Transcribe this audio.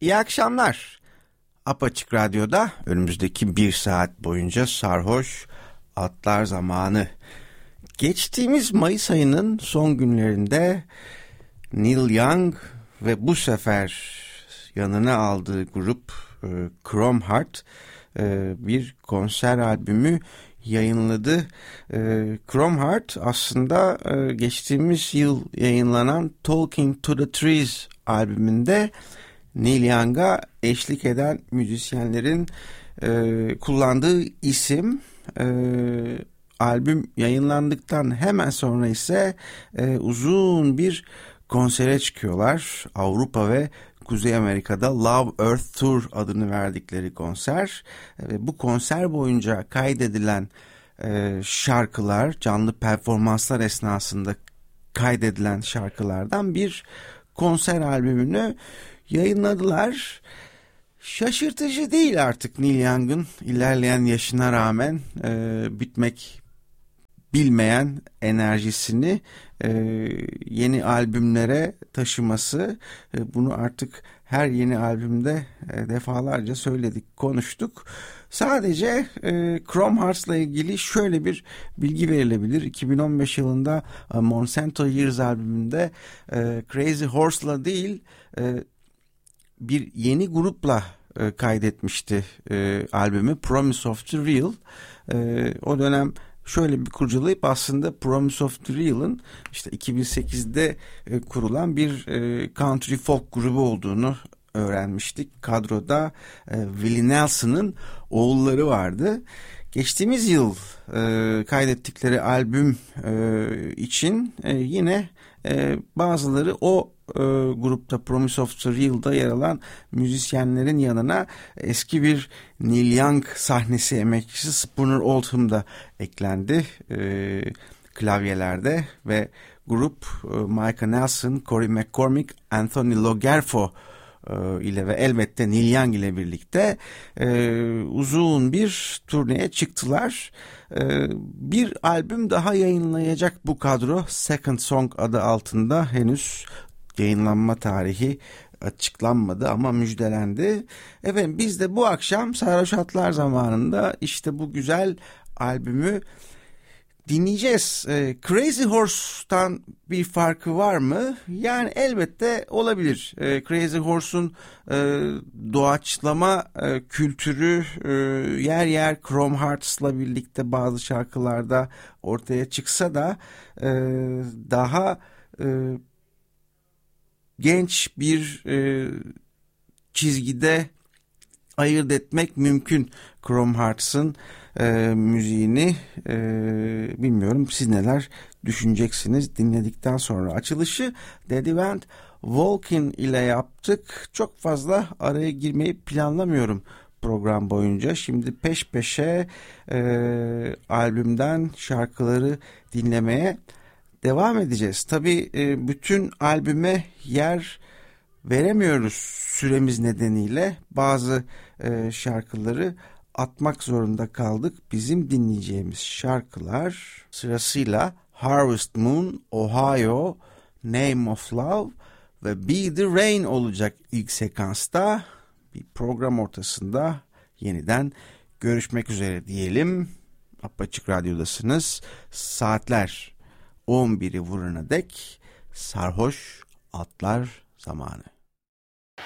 İyi akşamlar. Apaçık Radyo'da önümüzdeki bir saat boyunca sarhoş atlar zamanı. Geçtiğimiz Mayıs ayının son günlerinde Neil Young ve bu sefer yanına aldığı grup Chrome Heart bir konser albümü yayınladı. Chrome Heart aslında geçtiğimiz yıl yayınlanan Talking to the Trees albümünde Neil Young'a eşlik eden müzisyenlerin kullandığı isim. Albüm yayınlandıktan hemen sonra ise uzun bir konsere çıkıyorlar. Avrupa ve Kuzey Amerika'da Love Earth Tour adını verdikleri konser. Ve bu konser boyunca kaydedilen şarkılar, canlı performanslar esnasında kaydedilen şarkılardan bir konser albümünü yayınladılar. Şaşırtıcı değil artık Neil Young'ın ilerleyen yaşına rağmen bitmek bilmeyen enerjisini yeni albümlere taşıması. Bunu artık her yeni albümde defalarca söyledik, konuştuk. Sadece Chrome Hearts'la ilgili şöyle bir bilgi verilebilir. 2015 yılında Monsanto Years albümünde Crazy Horse'la değil bir yeni grupla kaydetmişti albümü, Promise of the Real. O dönem şöyle bir kurcalayıp aslında Promise of the Real'ın işte 2008'de kurulan bir country folk grubu olduğunu öğrenmiştik. Kadroda Willie Nelson'ın oğulları vardı. Geçtiğimiz yıl kaydettikleri albüm için yine bazıları o grupta Promise of the Real'da yer alan müzisyenlerin yanına eski bir Neil Young sahnesi emekçisi Spooner Oldham da eklendi klavyelerde ve grup Micah Nelson, Corey McCormick, Anthony Logerfo ile ve elbette Neil Young ile birlikte uzun bir turneye çıktılar. Bir albüm daha yayınlayacak bu kadro. Second Song adı altında, henüz yayınlanma tarihi açıklanmadı ama müjdelendi. Efendim, biz de bu akşam Sarhoş Atlar zamanında işte bu güzel albümü dinleyeceğiz. Crazy Horse'tan bir farkı var mı? Yani elbette olabilir. Crazy Horse'un doğaçlama kültürü yer yer Chrome Hearts'la birlikte bazı şarkılarda ortaya çıksa da daha genç bir çizgide ayırt etmek mümkün Chrome Hearts'ın müziğini. Bilmiyorum, siz neler düşüneceksiniz dinledikten sonra. Açılışı Daddy Went Walking ile yaptık. Çok fazla araya girmeyi planlamıyorum program boyunca. Şimdi peş peşe albümden şarkıları dinlemeye devam edeceğiz. Tabii bütün albüme yer veremiyoruz süremiz nedeniyle. Bazı şarkıları atmak zorunda kaldık. Bizim dinleyeceğimiz şarkılar sırasıyla Harvest Moon, Ohio, Name of Love ve Be the Rain olacak ilk sekansta. Bir program ortasında yeniden görüşmek üzere diyelim. Apaçık Radyo'dasınız. Saatler 11'i vurana dek sarhoş atlar zamanı.